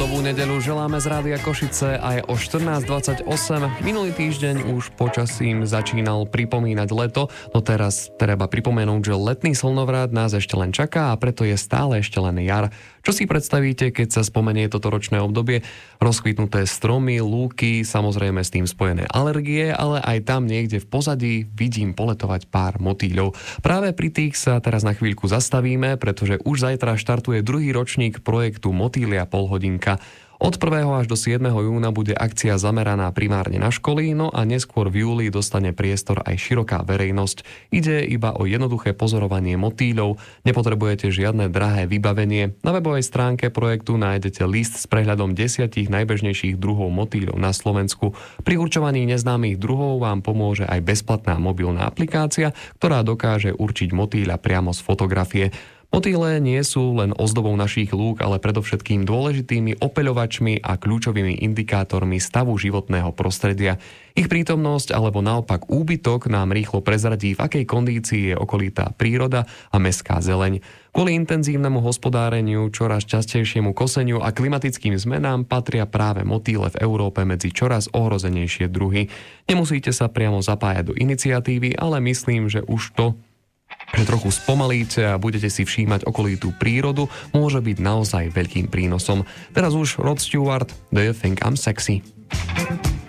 Pohodovú nedeľu želáme z Rádia Košice a je o 14:28. Minulý týždeň už počasím začínal pripomínať leto, no teraz treba pripomenúť, že letný slnovrat nás ešte len čaká a preto je stále ešte len jar. Čo si predstavíte, keď sa spomenie toto ročné obdobie? Rozkvitnuté stromy, lúky, samozrejme s tým spojené alergie, ale aj tam niekde v pozadí vidím poletovať pár motýľov. Práve pri tých sa teraz na chvíľku zastavíme, pretože už zajtra štartuje druhý ročník projektu Motýlia polhodinka. Od 1. až do 7. júna bude akcia zameraná primárne na školy, no a neskôr v júli dostane priestor aj široká verejnosť. Ide iba o jednoduché pozorovanie motýľov, nepotrebujete žiadne drahé vybavenie. Na webovej stránke projektu nájdete list s prehľadom 10 najbežnejších druhov motýľov na Slovensku. Pri určovaní neznámych druhov vám pomôže aj bezplatná mobilná aplikácia, ktorá dokáže určiť motýľa priamo z fotografie. Motýle nie sú len ozdobou našich lúk, ale predovšetkým dôležitými opeľovačmi a kľúčovými indikátormi stavu životného prostredia. Ich prítomnosť alebo naopak úbytok nám rýchlo prezradí, v akej kondícii je okolitá príroda a mestská zeleň. Kvôli intenzívnemu hospodáreniu, čoraz častejšiemu koseniu a klimatickým zmenám patria práve motýle v Európe medzi čoraz ohrozenejšie druhy. Nemusíte sa priamo zapájať do iniciatívy, ale myslím, že už to, že trochu spomalíte a budete si všímať okolitú prírodu, môže byť naozaj veľkým prínosom. Teraz už Rod Stewart, Do You Think I'm Sexy?